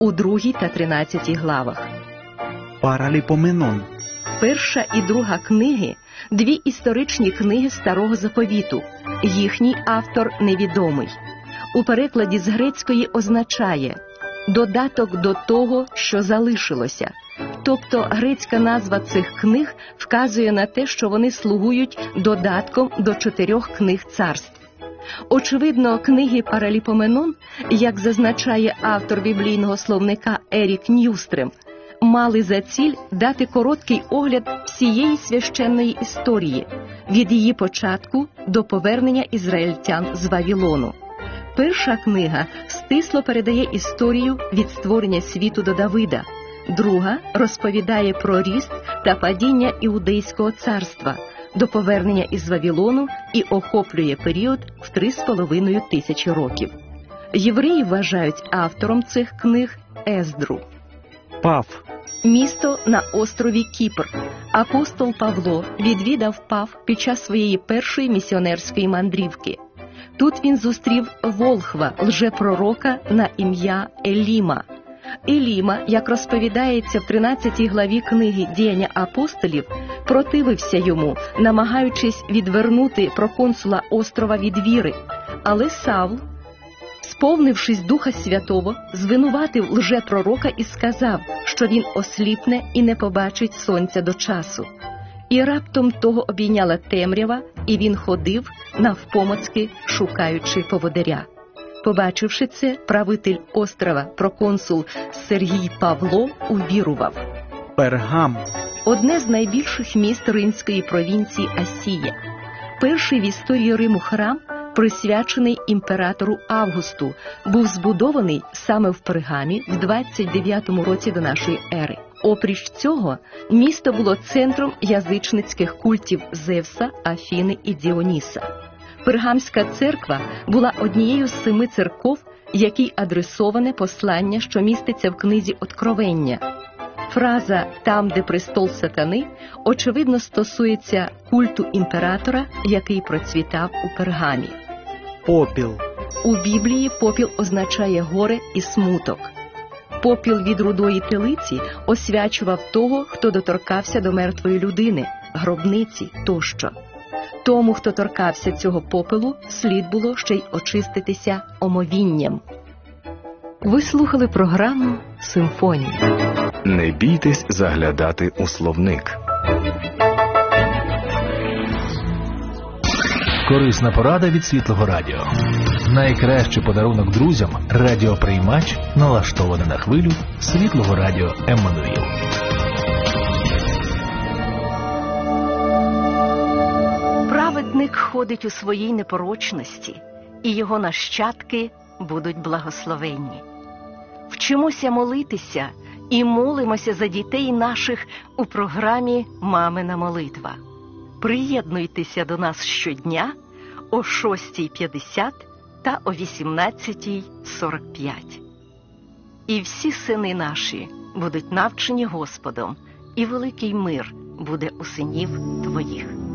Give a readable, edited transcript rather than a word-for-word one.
у 2 та 13 главах. Параліпоменон. Перша і друга книги – 2 історичні книги Старого Заповіту. Їхній автор невідомий. У перекладі з грецької означає «додаток до того, що залишилося». Тобто грецька назва цих книг вказує на те, що вони слугують додатком до 4 книг царств. Очевидно, книги Параліпоменон, як зазначає автор біблійного словника Ерік Ньюстрем, мали за ціль дати короткий огляд всієї священної історії, від її початку до повернення ізраїльтян з Вавилону. Перша книга стисло передає історію від створення світу до Давида, друга розповідає про ріст та падіння Іудейського царства до повернення із Вавилону і охоплює період в 3,5 тисячі років. Євреї вважають автором цих книг Ездру. Паф. Місто на острові Кіпр. Апостол Павло відвідав Паф під час своєї першої місіонерської мандрівки. Тут він зустрів волхва, лжепророка на ім'я Еліма. Еліма, як розповідається в 13 главі книги «Діяння апостолів», противився йому, намагаючись відвернути проконсула острова від віри. Але Савл, сповнившись Духа Святого, звинуватив лжепророка і сказав, що він осліпне і не побачить сонця до часу. І раптом того обійняла темрява, і він ходив навпомацки, шукаючи поводиря. Побачивши це, правитель острова, проконсул Сергій Павло, увірував. Пергам. Одне з найбільших міст римської провінції Асія. Перший в історії Риму храм, присвячений імператору Августу, був збудований саме в Пергамі в 29 році до нашої ери. Опріч цього, місто було центром язичницьких культів Зевса, Афіни і Діоніса. Пергамська церква була однією з 7 церков, якій адресоване послання, що міститься в книзі «Откровення». Фраза «там, де престол сатани» очевидно стосується культу імператора, який процвітав у Пергамі. Попіл. У Біблії попіл означає горе і смуток. Попіл від рудої телиці освячував того, хто доторкався до мертвої людини, гробниці тощо. Тому, хто торкався цього попелу, слід було ще й очиститися омовінням. Ви слухали програму «Симфонія». Не бійтесь заглядати у словник. Корисна порада від Світлого Радіо. Найкращий подарунок друзям – радіоприймач, налаштований на хвилю Світлого Радіо Еммануїл. Праведник ходить у своїй непорочності, і його нащадки будуть благословенні. Вчимося молитися і молимося за дітей наших у програмі «Мамина молитва». Приєднуйтеся до нас щодня о 6:50 та о 18:45. І всі сини наші будуть навчені Господом, і великий мир буде у синів твоїх.